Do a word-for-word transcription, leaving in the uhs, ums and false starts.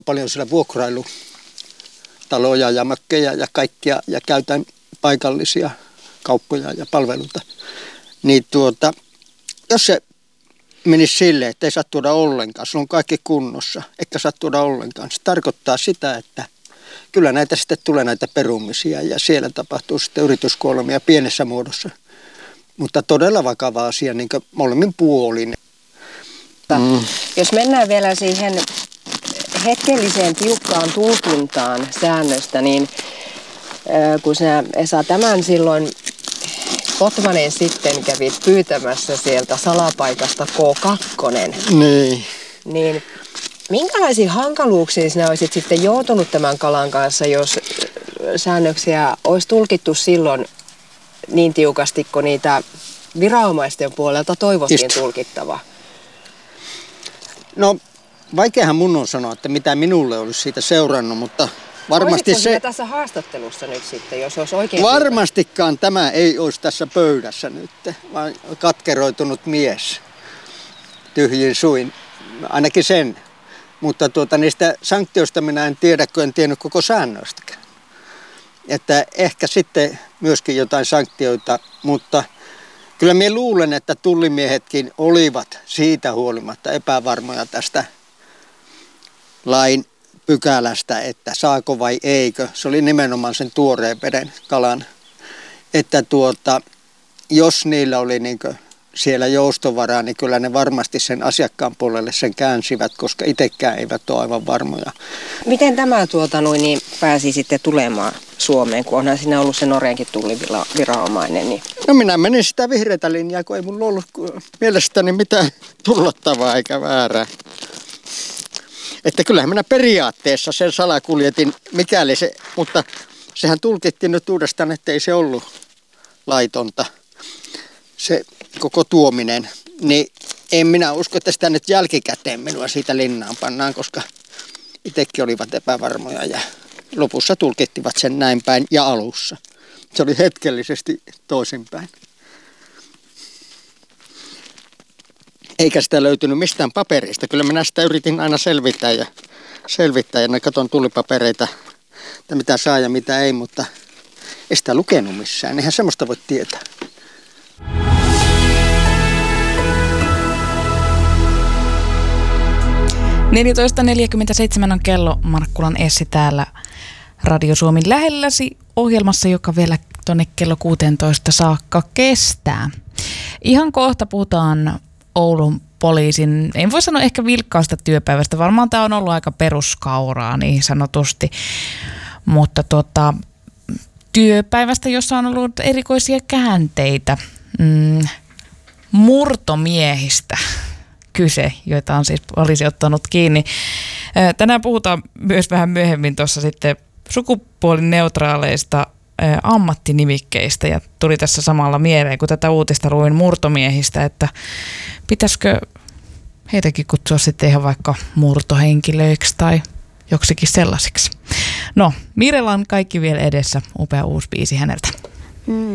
Paljon siellä vuokrailutaloja ja mökkejä ja kaikkia ja käytän paikallisia kauppoja ja palveluita. Niin tuota, jos se menisi silleen, että ei saa tuoda ollenkaan, sulla on kaikki kunnossa, eikä saa tuoda ollenkaan. Se tarkoittaa sitä, että kyllä näitä sitten tulee näitä perumisia ja siellä tapahtuu sitten yrityskuolemia pienessä muodossa. Mutta todella vakava asia niin kuin molemmin puolin. Mm. Jos mennään vielä siihen hetkelliseen tiukkaan tulkintaan säännöstä, niin kun sinä, Esa, tämän silloin Kotmanen sitten kävit pyytämässä sieltä salapaikasta K kaksi, niin, niin minkälaisiin hankaluuksiin sinä olisit sitten joutunut tämän kalan kanssa, jos säännöksiä olisi tulkittu silloin niin tiukasti, kun niitä viranomaisten puolelta toivottiin Just. tulkittava? No, vaikeahan mun on sanoa, että mitä minulle olisi siitä seurannut, mutta varmasti se... tässä haastattelussa nyt sitten, jos olisi oikein... Varmastikaan tämä ei olisi tässä pöydässä nyt, vaan katkeroitunut mies tyhjin suin, ainakin sen. Mutta tuota, niistä sanktioista minä en tiedä, kun en tiennyt koko säännöistäkään. Että ehkä sitten myöskin jotain sanktioita, mutta kyllä minä luulen, että tullimiehetkin olivat siitä huolimatta epävarmoja tästä lain pykälästä, että saako vai eikö. Se oli nimenomaan sen tuoreen veden kalan. Että tuota, jos niillä oli niin kuin siellä joustovaraa, niin kyllä ne varmasti sen asiakkaan puolelle sen käänsivät, koska itsekään eivät ole aivan varmoja. Miten tämä tuota, noin, niin pääsi sitten tulemaan Suomeen, kun onhan siinä ollut se Norjankin tulliviranomainen? Niin... No minä menin sitä vihreätä linjaa, kun ei mulla ollut mielestäni mitään tullattavaa eikä väärää. Että kyllähän minä periaatteessa sen salakuljetin, mikäli se, mutta sehän tulkittiin nyt uudestaan, että ei se ollut laitonta, se koko tuominen. Niin en minä usko, että sitä nyt jälkikäteen minua siitä linnaan pannaan, koska itsekin olivat epävarmoja ja lopussa tulkittivat sen näin päin ja alussa. Se oli hetkellisesti toisinpäin. Eikä sitä löytynyt mistään paperista. Kyllä minä sitä yritin aina selvittää ja selvittää ja ne katon tullipapereita, että mitä saa ja mitä ei, mutta ei sitä lukenut missään. Eihän semmoista voi tietää. neljätoista neljäkymmentäseitsemän on kello. Markkulan Essi täällä Radio Suomen lähelläsi ohjelmassa, joka vielä tuonne kello kuusitoista saakka kestää. Ihan kohta puhutaan Oulun poliisin, en voi sanoa ehkä vilkkaasta työpäivästä, varmaan tämä on ollut aika peruskauraa niin sanotusti, mutta tota, työpäivästä, jossa on ollut erikoisia käänteitä, mm, murtomiehistä kyse, joita on siis poliisi ottanut kiinni. Tänään puhutaan myös vähän myöhemmin tuossa sitten sukupuolineutraaleista ammattinimikkeistä ja tuli tässä samalla mieleen, kun tätä uutista luin murtomiehistä, että pitäisikö heitäkin kutsua sitten ihan vaikka murtohenkilöiksi tai joksikin sellaisiksi. No, Mirella on kaikki vielä edessä, upea uusi biisi häneltä. Mm.